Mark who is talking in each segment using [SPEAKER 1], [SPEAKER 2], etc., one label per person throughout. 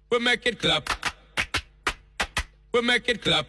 [SPEAKER 1] We make it clap. We make it clap.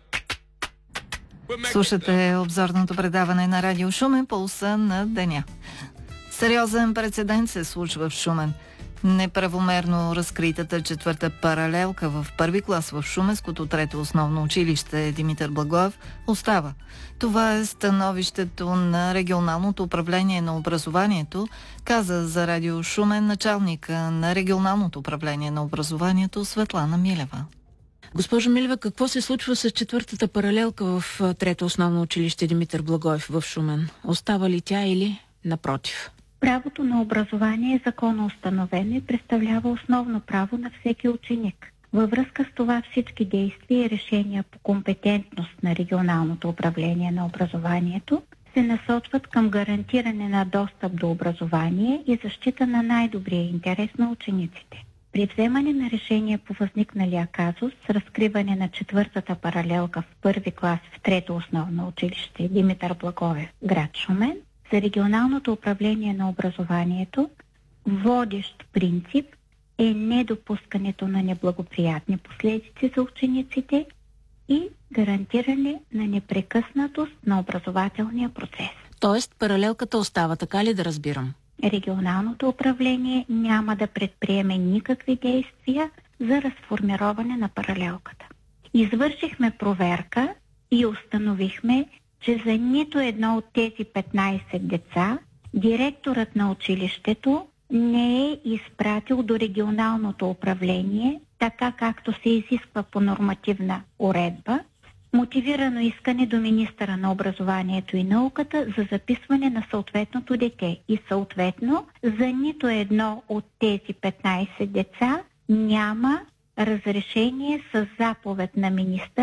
[SPEAKER 2] Слушате обзорното предаване на Радио Шумен, пулса на деня. Сериозен прецедент се случва в Шумен. Неправомерно разкритата четвърта паралелка в първи клас в Шуменското трето основно училище Димитър Благоев остава. Това е становището на регионалното управление на образованието, каза за Радио Шумен началника на регионалното управление на образованието Светлана Милева.
[SPEAKER 3] Госпожо Милева, какво се случва с четвъртата паралелка в трето основно училище Димитър Благоев в Шумен? Остава ли тя или напротив?
[SPEAKER 4] Правото на образование е законоустановено и представлява основно право на всеки ученик. Във връзка с това всички действия и решения по компетентност на регионалното управление на образованието се насочват към гарантиране на достъп до образование и защита на най-добрия интерес на учениците. При вземане на решение по възникналия казус с разкриване на четвъртата паралелка в първи клас в трето основно училище Димитър Благоев, град Шумен, за регионалното управление на образованието водещ принцип е недопускането на неблагоприятни последици за учениците и гарантиране на непрекъснатост на образователния процес.
[SPEAKER 3] Тоест паралелката остава, така ли да разбирам?
[SPEAKER 4] Регионалното управление няма да предприеме никакви действия за разформироване на паралелката. Извършихме проверка и установихме, че за нито едно от тези 15 деца директорът на училището не е изпратил до регионалното управление, така както се изисква по нормативна уредба, мотивирано искане до министъра на образованието и науката за записване на съответното дете. И съответно за нито едно от тези 15 деца няма разрешение с заповед на министъра